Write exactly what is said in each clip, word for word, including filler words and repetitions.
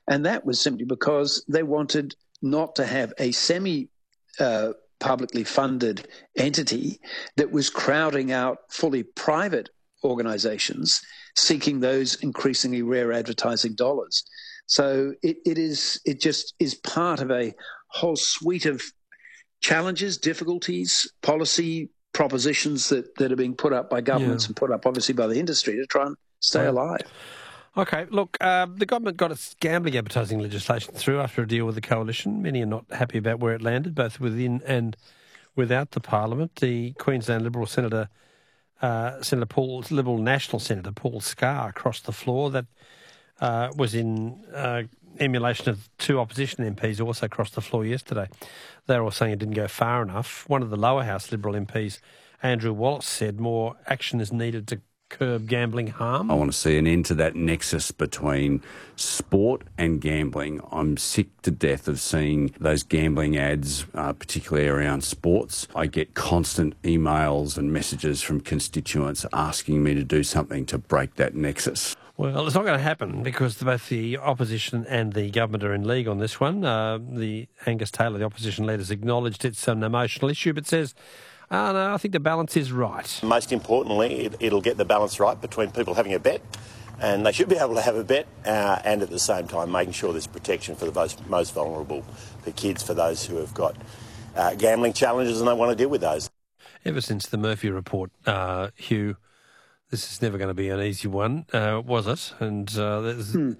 And that was simply because they wanted not to have a semi uh, publicly funded entity that was crowding out fully private organizations seeking those increasingly rare advertising dollars. So it, it is it just is part of a whole suite of challenges, difficulties, policy propositions that, that are being put up by governments yeah. and put up obviously by the industry to try and stay yeah. alive. Okay, look, uh, the government got its gambling advertising legislation through after a deal with the coalition. Many are not happy about where it landed, both within and without the parliament. The Queensland Liberal Senator, uh, Senator Paul, Liberal National Senator Paul Scar crossed the floor. That uh, was in uh, emulation of two opposition M Ps who also crossed the floor yesterday. They were all saying it didn't go far enough. One of the lower house Liberal M Ps, Andrew Wallace, said more action is needed to curb gambling harm. I want to see an end to that nexus between sport and gambling. I'm sick to death of seeing those gambling ads, uh, particularly around sports. I get constant emails and messages from constituents asking me to do something to break that nexus. Well, it's not going to happen because both the opposition and the government are in league on this one. Uh, the Angus Taylor, the opposition leader, has acknowledged it's an emotional issue, but says, oh, no, I think the balance is right. Most importantly, it, it'll get the balance right between people having a bet, and they should be able to have a bet, uh, and at the same time making sure there's protection for the most, most vulnerable, for kids, for those who have got uh, gambling challenges and they want to deal with those. Ever since the Murphy report, uh, Hugh, this is never going to be an easy one, uh, was it? And uh, there's, hmm.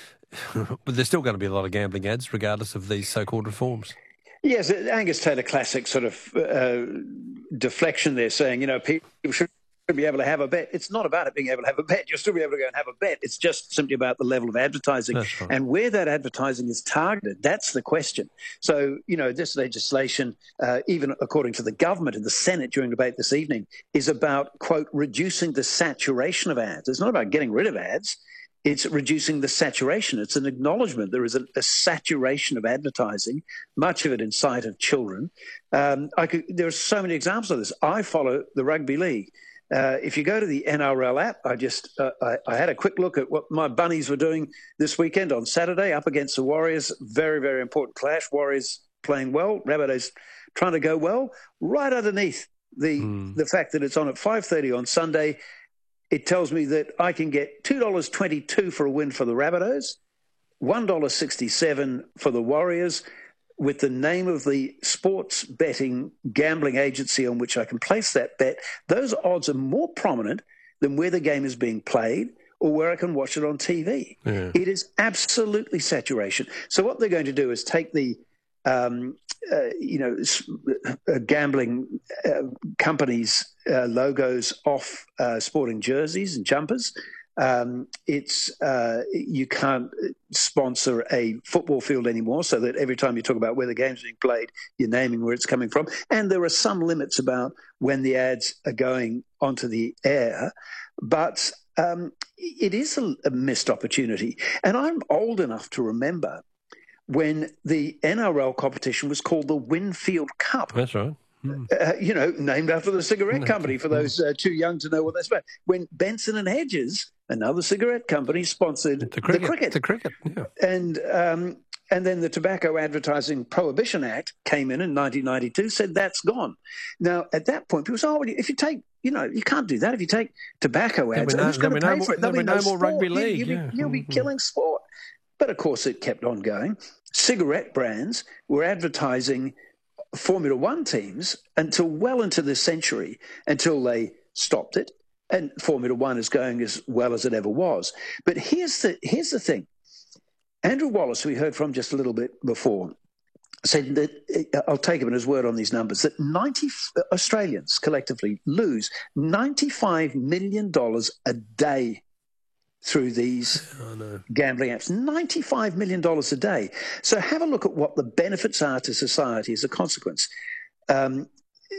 but there's still going to be a lot of gambling ads regardless of these so-called reforms. Yes, Angus Taylor classic sort of uh, deflection there, saying, you know, people should be able to have a bet. It's not about it being able to have a bet. You'll still be able to go and have a bet. It's just simply about the level of advertising. That's right. And where that advertising is targeted. That's the question. So, you know, this legislation, uh, even according to the government in the Senate during debate this evening, is about, quote, reducing the saturation of ads. It's not about getting rid of ads. It's reducing the saturation. It's an acknowledgement there is a, a saturation of advertising, much of it in sight of children. Um, I could, there are so many examples of this. I follow the rugby league. Uh, if you go to the N R L app, I just uh, I, I had a quick look at what my Bunnies were doing this weekend on Saturday up against the Warriors. Very, very important clash. Warriors playing well, Rabbitohs trying to go well. Right underneath the mm. the fact that it's on at five thirty on Sunday, it tells me that I can get two dollars twenty-two for a win for the Rabbitohs, one dollar sixty-seven for the Warriors, with the name of the sports betting gambling agency on which I can place that bet. Those odds are more prominent than where the game is being played or where I can watch it on T V. Yeah. It is absolutely saturation. So what they're going to do is take the um, uh, you know, uh, gambling uh, companies' uh, logos off uh, sporting jerseys and jumpers. Um, it's uh, you can't sponsor a football field anymore, so that every time you talk about where the game's being played, you're naming where it's coming from. And there are some limits about when the ads are going onto the air, but um, it is a, a missed opportunity. And I'm old enough to remember when the N R L competition was called the Winfield Cup. That's right. Uh, you know, named after the cigarette company, for those uh, too young to know what that's about. When Benson and Hedges, another cigarette company, sponsored the cricket. The cricket. The cricket yeah. And, um, and then the Tobacco Advertising Prohibition Act came in in nineteen ninety-two, said that's gone. Now, at that point, people say, oh, well, if you take, you know, you can't do that. If you take tobacco ads, no, who's going to pay no for it? There'll be no, no more rugby league. You, you'll yeah. be, you'll be mm-hmm. killing sport. But, of course, it kept on going. Cigarette brands were advertising Formula One teams until well into this century, until they stopped it. And Formula One is going as well as it ever was. But here's the here's the thing. Andrew Wallace, who we heard from just a little bit before, said that, I'll take him at his word on these numbers, that ninety Australians collectively lose ninety-five million dollars a day through these oh, no. gambling apps. ninety-five million dollars a day. So have a look at what the benefits are to society as a consequence. Um,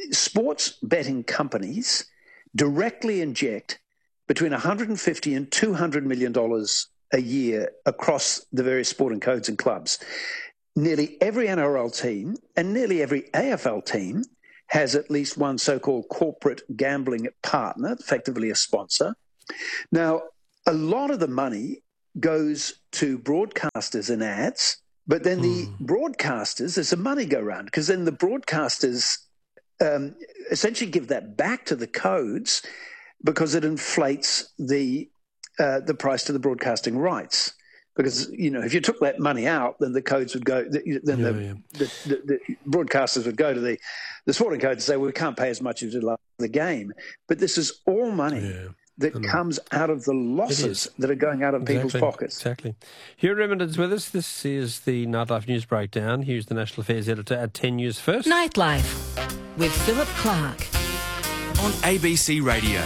sports betting companies directly inject between one hundred fifty and two hundred million dollars a year across the various sporting codes and clubs. Nearly every N R L team and nearly every A F L team has at least one so-called corporate gambling partner, effectively a sponsor. Now, a lot of the money goes to broadcasters and ads, but then the Mm. broadcasters, there's some money go around because then the broadcasters um, essentially give that back to the codes because it inflates the uh, the price to the broadcasting rights. Because, you know, if you took that money out, then the codes would go, then Yeah, the, yeah. the, the, the broadcasters would go to the, the sporting code and say, well, we can't pay as much as we did last the game. But this is all money Yeah. that I know. comes out of the losses is. that are going out of people's Exactly, pockets. Exactly. Hugh Remington's with us. This is the Nightlife News Breakdown. Hugh's the National Affairs Editor at ten News First. Nightlife with Philip Clark. On A B C Radio.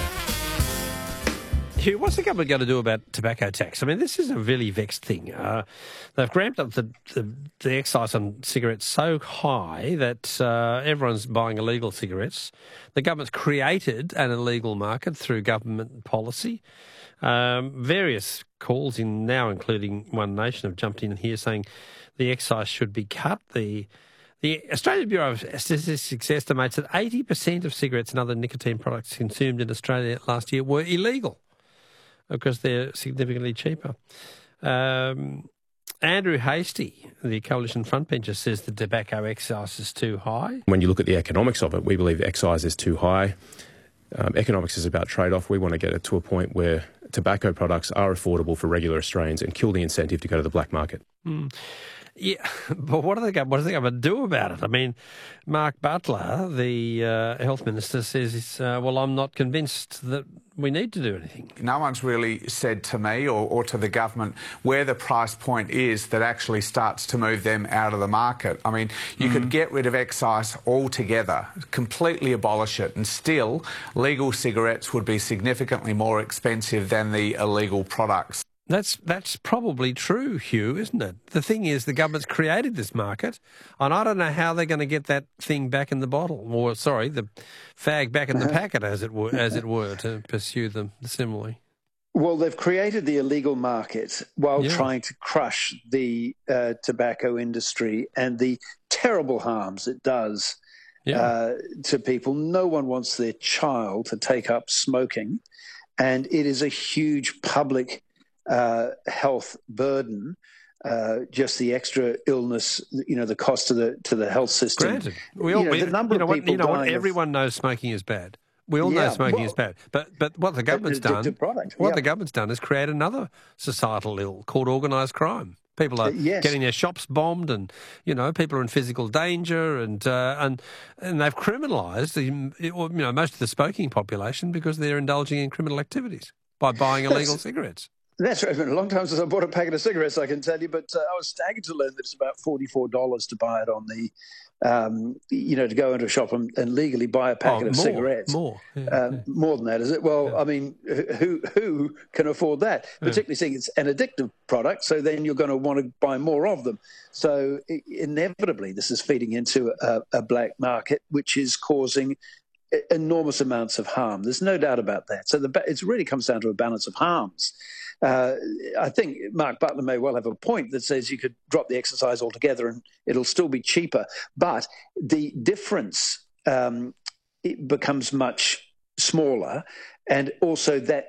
Hugh, what's the government going to do about tobacco tax? I mean, this is a really vexed thing. Uh, they've ramped up the, the, the excise on cigarettes so high that uh, everyone's buying illegal cigarettes. The government's created an illegal market through government policy. Um, various calls in now, including One Nation, have jumped in here saying the excise should be cut. The The Australian Bureau of Statistics estimates that eighty percent of cigarettes and other nicotine products consumed in Australia last year were illegal, because they're significantly cheaper. Um, Andrew Hastie, the Coalition frontbencher, says the tobacco excise is too high. When you look at the economics of it, we believe the excise is too high. Um, economics is about trade-off. We want to get it to a point where tobacco products are affordable for regular Australians and kill the incentive to go to the black market. Mm. Yeah, but what are they? What are they going to do about it? I mean, Mark Butler, the uh, health minister, says, uh, "Well, I'm not convinced that we need to do anything." No one's really said to me or, or to the government where the price point is that actually starts to move them out of the market. I mean, you mm. could get rid of excise altogether, completely abolish it, and still legal cigarettes would be significantly more expensive than the illegal products. That's that's probably true, Hugh, isn't it? The thing is, the government's created this market, and I don't know how they're going to get that thing back in the bottle, or sorry, the fag back in the packet, as it were, as it were, to pursue the, the simile. Well, they've created the illegal market while Yeah. trying to crush the uh, tobacco industry and the terrible harms it does Yeah. uh, to people. No one wants their child to take up smoking, and it is a huge public uh, health burden. Uh, just the extra illness, you know, the cost to the to the health system. Granted, we all, you know, we, the number you know of what, people you know what, dying of- everyone knows smoking is bad. We all know Yeah, smoking well, is bad. But but what the government's an addictive done, product, what yeah. the government's done is create another societal ill called organised crime. People are Uh, yes. getting their shops bombed, and you know people are in physical danger, and uh, and and they've criminalised the you know most of the smoking population because they're indulging in criminal activities by buying illegal That's- cigarettes. That's right. It's been a long time since I bought a packet of cigarettes, I can tell you, but uh, I was staggered to learn that it's about forty-four dollars to buy it on the, um, you know, to go into a shop and, and legally buy a packet Oh, of more, cigarettes. more, yeah, um, yeah. More than that, is it? Well, Yeah. I mean, who who can afford that? Particularly seeing it's an addictive product, so then you're going to want to buy more of them. So i- inevitably, this is feeding into a, a black market, which is causing e- enormous amounts of harm. There's no doubt about that. So the, ba- it really comes down to a balance of harms. Uh, I think Mark Butler may well have a point that says you could drop the exercise altogether and it'll still be cheaper. But the difference um, it becomes much smaller, and also that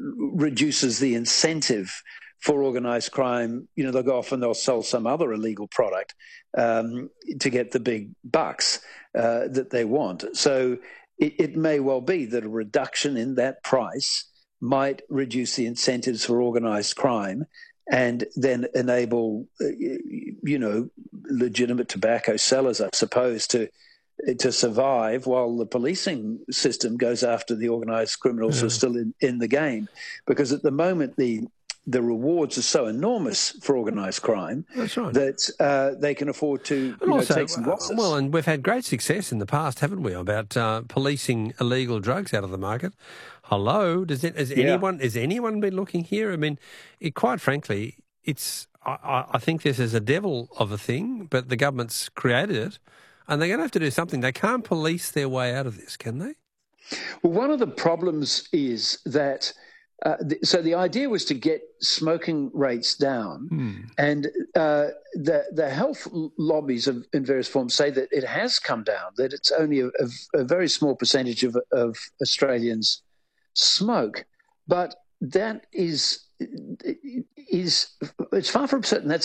reduces the incentive for organised crime. You know, they'll go off and they'll sell some other illegal product um, to get the big bucks uh, that they want. So it, it may well be that a reduction in that price might reduce the incentives for organised crime and then enable, uh, you know, legitimate tobacco sellers, I suppose, to to survive while the policing system goes after the organised criminals Yeah. who are still in, in the game. Because at the moment, the the rewards are so enormous for organised crime That's right. that uh, they can afford to you And know, also, take some losses. well, and we've had great success in the past, haven't we, about uh, policing illegal drugs out of the market. Hello, does it? Has Yeah. anyone? Has anyone been looking here? I mean, it, quite frankly, it's. I, I- I think this is a devil of a thing, but the government's created it, and they're going to have to do something. They can't police their way out of this, can they? Well, one of the problems is that, uh, th- so the idea was to get smoking rates down, and uh, the the health l- lobbies of, in various forms say that it has come down, that it's only a, a, a very small percentage of, of Australians smoke, but that is is it's far from certain that's